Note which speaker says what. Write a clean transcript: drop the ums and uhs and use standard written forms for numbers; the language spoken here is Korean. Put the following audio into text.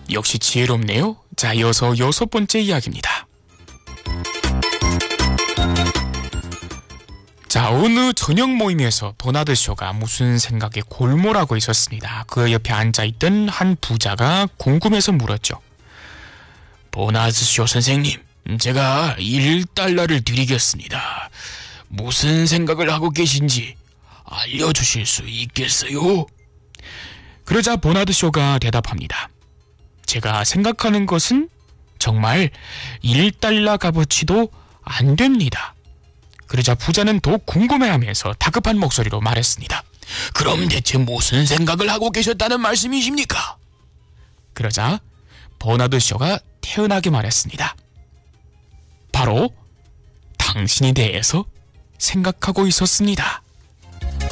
Speaker 1: 역시 지혜롭네요. 자, 이어서 6번째 이야기입니다. 자, 어느 저녁 모임에서 버나드 쇼가 무슨 생각에 골몰하고 있었습니다. 그 옆에 앉아있던 한 부자가 궁금해서 물었죠. 버나드 쇼 선생님, 제가 1달러를 드리겠습니다. 무슨 생각을 하고 계신지 알려주실 수 있겠어요? 그러자 버나드 쇼가 대답합니다. 제가 생각하는 것은 정말 1달러 값어치도 안 됩니다. 그러자 부자는 더욱 궁금해하면서 다급한 목소리로 말했습니다. 그럼 대체 무슨 생각을 하고 계셨다는 말씀이십니까? 그러자 버나드 쇼가 태연하게 말했습니다. 바로 당신에 대해서 생각하고 있었습니다.